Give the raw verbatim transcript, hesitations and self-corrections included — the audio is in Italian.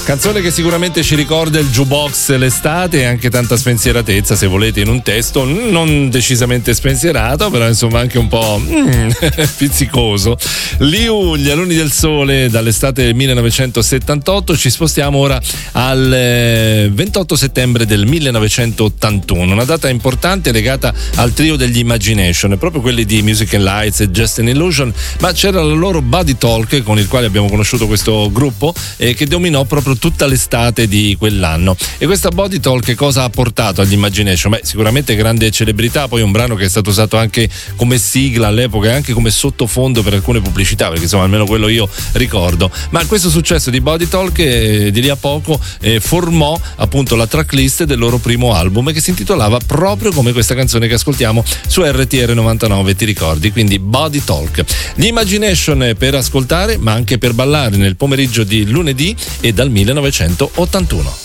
Canzone che sicuramente ci ricorda il jukebox, l'estate e anche tanta spensieratezza, se volete, in un testo non decisamente spensierato, però insomma anche un po' mm, pizzicoso. Liu, Gli alunni del sole, dall'estate del millenovecentosettantotto. Ci spostiamo ora al ventotto settembre del millenovecentottantuno, una data importante legata al trio degli Imagination, proprio quelli di Music and Lights e Just an Illusion, ma c'era la loro Body Talk con il quale abbiamo conosciuto questo gruppo eh, che dominò proprio tutta l'estate di quell'anno. E questa Body Talk che cosa ha portato agli Imagination? Beh, sicuramente grande celebrità, poi un brano che è stato usato anche come sigla all'epoca e anche come sottofondo per alcune pubblicità, perché insomma almeno quello io ricordo. Ma questo successo di Body Talk eh, di lì a poco eh, formò appunto la tracklist del loro primo album, che si intitolava proprio come questa canzone che ascoltiamo su R T R novantanove, ti ricordi? Quindi Body Talk. Gli Imagination per ascoltare ma anche per ballare nel pomeriggio di lunedì e dal millenovecentottantuno.